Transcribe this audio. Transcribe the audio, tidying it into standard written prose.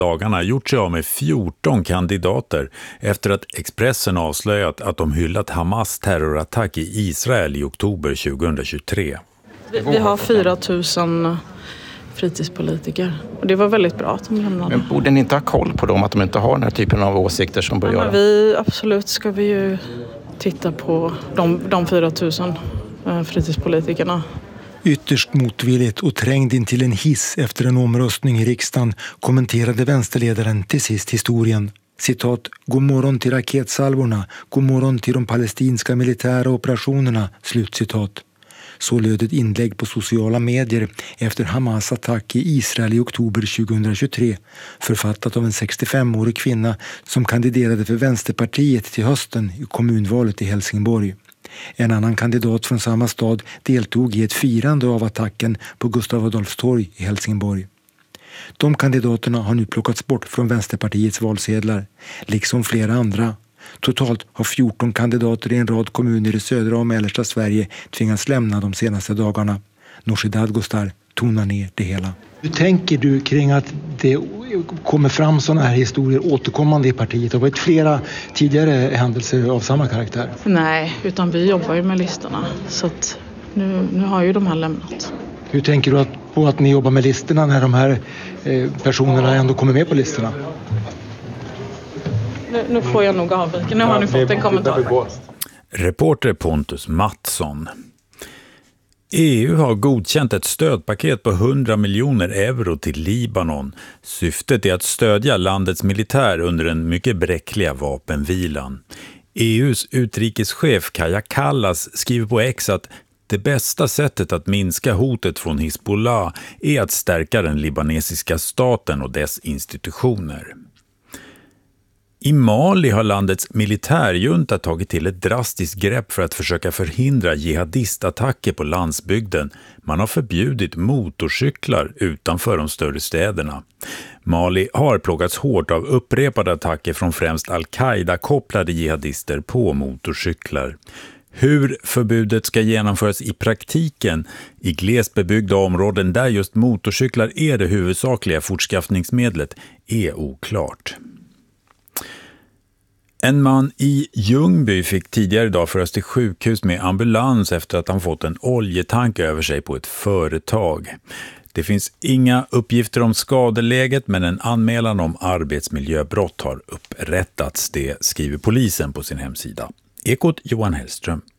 dagarna gjort sig av med 14 kandidater efter att Expressen avslöjat att de hyllat Hamas terrorattack i Israel i oktober 2023. Vi har 4 000 fritidspolitiker och det var väldigt bra att de lämnade. Men borde ni inte ha koll på dem, att de inte har den här typen av åsikter som bör göra? Absolut ska vi ju titta på de 4 000 fritidspolitikerna. Ytterst motvilligt och trängd in till en hiss efter en omröstning i riksdagen kommenterade vänsterledaren till sist historien. Citat, god morgon till raketsalvorna, god morgon till de palestinska militära operationerna, slutcitat. Så löd ett inlägg på sociala medier efter Hamas attack i Israel i oktober 2023, författat av en 65-årig kvinna som kandiderade för Vänsterpartiet till hösten i kommunvalet i Helsingborg. En annan kandidat från samma stad deltog i ett firande av attacken på Gustav Adolfs torg i Helsingborg. De kandidaterna har nu plockats bort från Vänsterpartiets valsedlar, liksom flera andra. Totalt har 14 kandidater i en rad kommuner i södra och mellersta Sverige tvingats lämna de senaste dagarna. Nooshi Dadgostar tonar ner det hela. Hur tänker du kring att det kommer fram sådana här historier återkommande i partiet? Det har varit flera tidigare händelser av samma karaktär. Nej, utan vi jobbar ju med listorna. Så att nu har ju de här lämnat. Hur tänker du på att ni jobbar med listorna när de här personerna ändå kommer med på listorna? Nu får jag nog avvika. Nu har ni fått en kommentar. Reporter Pontus Mattsson. EU har godkänt ett stödpaket på 100 miljoner euro till Libanon. Syftet är att stödja landets militär under den mycket bräckliga vapenvilan. EUs utrikeschef Kaja Kallas skriver på X att det bästa sättet att minska hotet från Hizbollah är att stärka den libanesiska staten och dess institutioner. I Mali har landets militärjunta tagit till ett drastiskt grepp för att försöka förhindra jihadistattacker på landsbygden. Man har förbjudit motorcyklar utanför de större städerna. Mali har plågats hårt av upprepade attacker från främst al-Qaida-kopplade jihadister på motorcyklar. Hur förbudet ska genomföras i praktiken i glesbebyggda områden där just motorcyklar är det huvudsakliga fortskaffningsmedlet är oklart. En man i Ljungby fick tidigare idag föras till sjukhus med ambulans efter att han fått en oljetank över sig på ett företag. Det finns inga uppgifter om skadeläget, men en anmälan om arbetsmiljöbrott har upprättats. Det skriver polisen på sin hemsida. Ekot Johan Hellström.